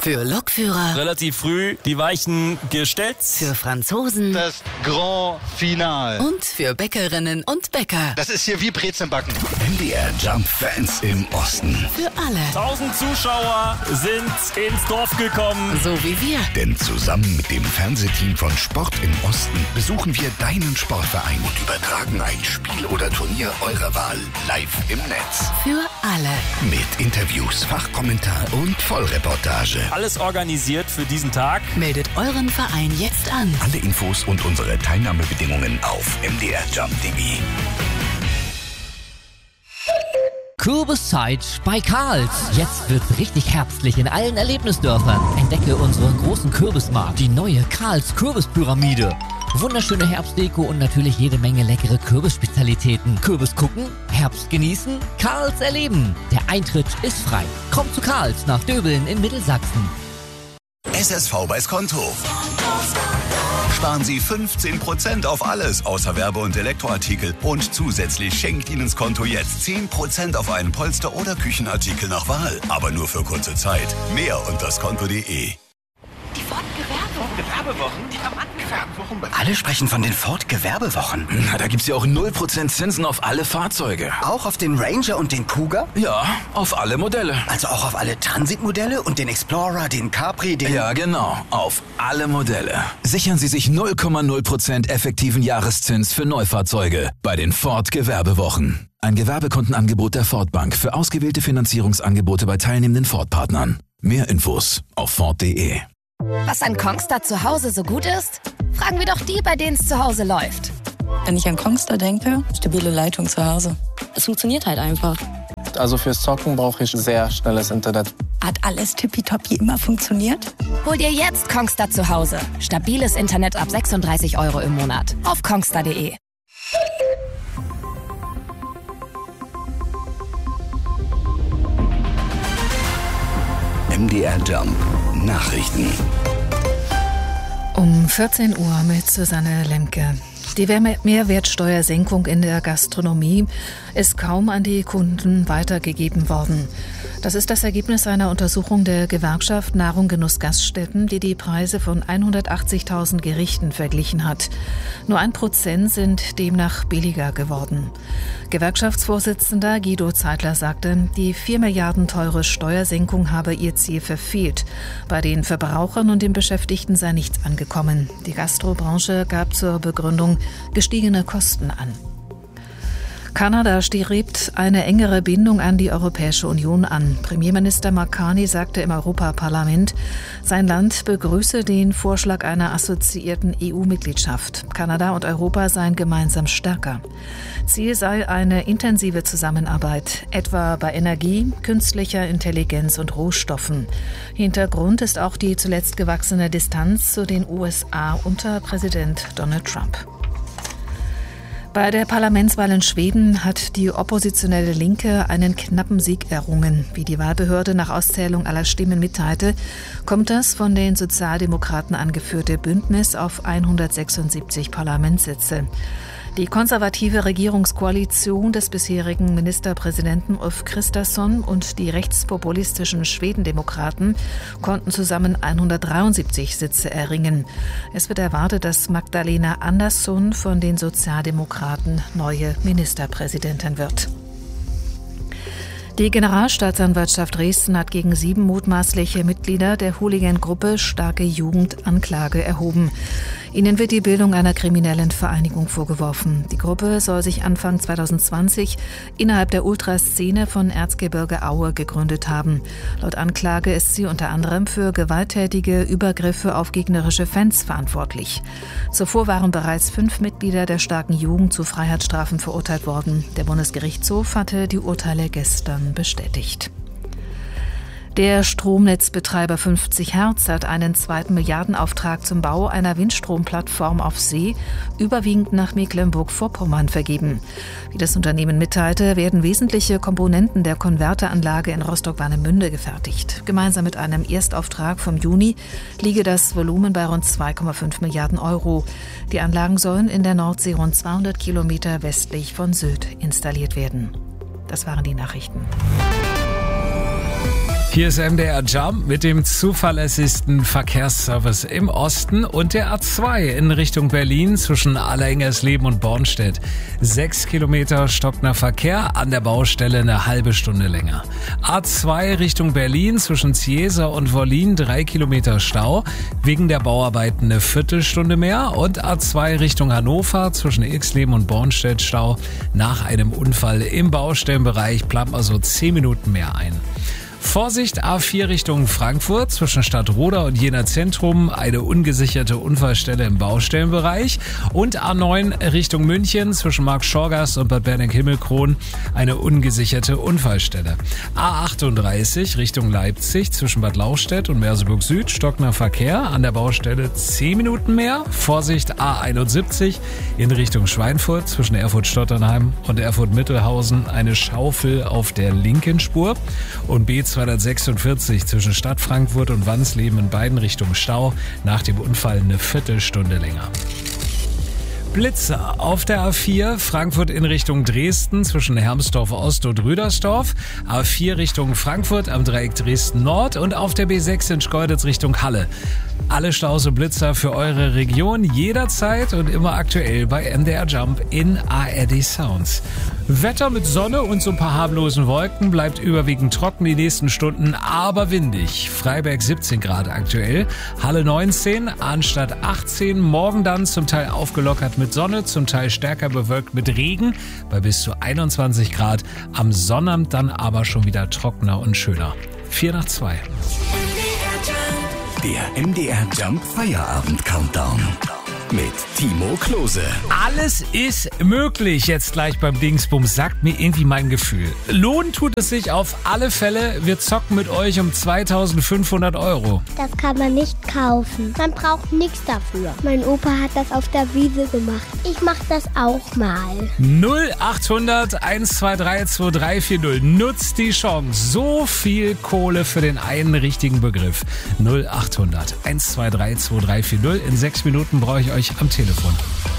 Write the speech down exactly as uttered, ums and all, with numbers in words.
Für Lokführer. Relativ früh die Weichen gestellt. Für Franzosen. Das Grand Finale. Und für Bäckerinnen und Bäcker. Das ist hier wie Brezelbacken. M D R Jump Fans im Osten. Für alle. Tausend Zuschauer sind ins Dorf gekommen. So wie wir. Denn zusammen mit dem Fernsehteam von Sport im Osten besuchen wir deinen Sportverein und übertragen ein Spiel oder Turnier eurer Wahl live im Netz. Für alle. Mit Interviews, Fachkommentar und Vollreportage. Alles organisiert für diesen Tag. Meldet euren Verein jetzt an. Alle Infos und unsere Teilnahmebedingungen auf m d r jump punkt d e. Kürbiszeit bei Karls. Jetzt wird's richtig herbstlich in allen Erlebnisdörfern. Entdecke unseren großen Kürbismarkt, die neue Karls Kürbispyramide. Wunderschöne Herbstdeko und natürlich jede Menge leckere Kürbisspezialitäten. Kürbis gucken, Herbst genießen, Karls erleben. Der Eintritt ist frei. Kommt zu Karls nach Döbeln in Mittelsachsen. S S V bei Skonto. Sparen Sie fünfzehn Prozent auf alles außer Werbe- und Elektroartikel. Und zusätzlich schenkt Ihnen Skonto jetzt zehn Prozent auf einen Polster- oder Küchenartikel nach Wahl. Aber nur für kurze Zeit. Mehr unter skonto punkt d e. Die Ford-Gewerbewochen, die Gewerbewochen. Alle sprechen von den Ford-Gewerbewochen. Na, da gibt's ja auch null Prozent Zinsen auf alle Fahrzeuge. Auch auf den Ranger und den Kuga? Ja, auf alle Modelle. Also auch auf alle Transit-Modelle und den Explorer, den Capri, den... Ja, genau. Auf alle Modelle. Sichern Sie sich null Komma null Prozent effektiven Jahreszins für Neufahrzeuge bei den Ford-Gewerbewochen. Ein Gewerbekundenangebot der Ford Bank für ausgewählte Finanzierungsangebote bei teilnehmenden Ford-Partnern. Mehr Infos auf ford punkt d e. Was an Kongstar zu Hause so gut ist? Fragen wir doch die, bei denen es zu Hause läuft. Wenn ich an Kongstar denke, stabile Leitung zu Hause. Es funktioniert halt einfach. Also fürs Zocken brauche ich sehr schnelles Internet. Hat alles tippitoppi immer funktioniert? Hol dir jetzt Kongstar zu Hause. Stabiles Internet ab sechsunddreißig Euro im Monat. Auf kongstar punkt d e. M D R Jump Nachrichten. Um vierzehn Uhr mit Susanne Lemke. Die Mehrwertsteuersenkung in der Gastronomie ist kaum an die Kunden weitergegeben worden. Das ist das Ergebnis einer Untersuchung der Gewerkschaft Nahrung Genuss Gaststätten, die die Preise von hundertachtzigtausend Gerichten verglichen hat. Nur ein Prozent sind demnach billiger geworden. Gewerkschaftsvorsitzender Guido Zeitler sagte, die vier Milliarden teure Steuersenkung habe ihr Ziel verfehlt. Bei den Verbrauchern und den Beschäftigten sei nichts angekommen. Die Gastrobranche gab zur Begründung gestiegene Kosten an. Kanada strebt eine engere Bindung an die Europäische Union an. Premierminister Mark Carney sagte im Europaparlament, sein Land begrüße den Vorschlag einer assoziierten E U-Mitgliedschaft. Kanada und Europa seien gemeinsam stärker. Ziel sei eine intensive Zusammenarbeit, etwa bei Energie, künstlicher Intelligenz und Rohstoffen. Hintergrund ist auch die zuletzt gewachsene Distanz zu den U S A unter Präsident Donald Trump. Bei der Parlamentswahl in Schweden hat die oppositionelle Linke einen knappen Sieg errungen. Wie die Wahlbehörde nach Auszählung aller Stimmen mitteilte, kommt das von den Sozialdemokraten angeführte Bündnis auf hundertsechsundsiebzig Parlamentssitze. Die konservative Regierungskoalition des bisherigen Ministerpräsidenten Ulf Kristersson und die rechtspopulistischen Schwedendemokraten konnten zusammen hundertdreiundsiebzig Sitze erringen. Es wird erwartet, dass Magdalena Andersson von den Sozialdemokraten neue Ministerpräsidentin wird. Die Generalstaatsanwaltschaft Dresden hat gegen sieben mutmaßliche Mitglieder der Hooligan-Gruppe Starke Jugend Anklage erhoben. Ihnen wird die Bildung einer kriminellen Vereinigung vorgeworfen. Die Gruppe soll sich Anfang zweitausendzwanzig innerhalb der Ultraszene von Erzgebirge Aue gegründet haben. Laut Anklage ist sie unter anderem für gewalttätige Übergriffe auf gegnerische Fans verantwortlich. Zuvor waren bereits fünf Mitglieder der Starken Jugend zu Freiheitsstrafen verurteilt worden. Der Bundesgerichtshof hatte die Urteile gestern bestätigt. Der Stromnetzbetreiber fünfzig Hertz hat einen zweiten Milliardenauftrag zum Bau einer Windstromplattform auf See, überwiegend nach Mecklenburg-Vorpommern, vergeben. Wie das Unternehmen mitteilte, werden wesentliche Komponenten der Konverteranlage in Rostock-Warnemünde gefertigt. Gemeinsam mit einem Erstauftrag vom Juni liege das Volumen bei rund zwei Komma fünf Milliarden Euro. Die Anlagen sollen in der Nordsee rund zweihundert Kilometer westlich von Sylt installiert werden. Das waren die Nachrichten. Hier ist M D R Jump mit dem zuverlässigsten Verkehrsservice im Osten und der A zwei in Richtung Berlin zwischen Allerengersleben und Bornstedt. Sechs Kilometer stockender Verkehr, an der Baustelle eine halbe Stunde länger. A zwei Richtung Berlin zwischen Ziesa und Wollin, drei Kilometer Stau, wegen der Bauarbeiten eine Viertelstunde mehr. Und A zwei Richtung Hannover zwischen Irxleben und Bornstedt Stau. Nach einem Unfall im Baustellenbereich plant man so zehn Minuten mehr ein. Vorsicht, A vier Richtung Frankfurt zwischen Stadtroda und Jena Zentrum, eine ungesicherte Unfallstelle im Baustellenbereich. Und A neun Richtung München zwischen Marktschorgast und Bad Berneck-Himmelkron, eine ungesicherte Unfallstelle. A achtunddreißig Richtung Leipzig zwischen Bad Lauchstädt und Merseburg Süd, stockender Verkehr, an der Baustelle zehn Minuten mehr. Vorsicht, A einundsiebzig in Richtung Schweinfurt zwischen Erfurt-Stotternheim und Erfurt-Mittelhausen, eine Schaufel auf der linken Spur. Und B zweihundertsechsundvierzig zwischen Stadt Frankfurt und Wansleben in beiden Richtungen Stau, nach dem Unfall eine Viertelstunde länger. Blitzer auf der A vier, Frankfurt in Richtung Dresden zwischen Hermsdorf Ost und Rüdersdorf, A vier Richtung Frankfurt am Dreieck Dresden Nord und auf der B sechs in Schkeuditz Richtung Halle. Alle Staus und Blitzer für eure Region jederzeit und immer aktuell bei M D R Jump in A R D Sounds. Wetter mit Sonne und so ein paar harmlosen Wolken, bleibt überwiegend trocken die nächsten Stunden, aber windig. Freiberg siebzehn Grad aktuell, Halle neunzehn, Arnstadt achtzehn, morgen dann zum Teil aufgelockert mit Sonne, zum Teil stärker bewölkt mit Regen bei bis zu einundzwanzig Grad. Am Sonnabend dann aber schon wieder trockener und schöner. vier nach zwei. Der M D R Jump Feierabend Countdown mit Timo Klose. Alles ist möglich jetzt gleich beim Dingsbums, sagt mir irgendwie mein Gefühl. Lohnen tut es sich auf alle Fälle. Wir zocken mit euch um zweitausendfünfhundert Euro. Das kann man nicht kaufen. Man braucht nichts dafür. Mein Opa hat das auf der Wiese gemacht. Ich mach das auch mal. null achthundert eins zwei drei zwei drei vier null. Nutzt die Chance. So viel Kohle für den einen richtigen Begriff. null achthundert eins zwei drei zwei drei vier null. In sechs Minuten brauche ich euch am Telefon.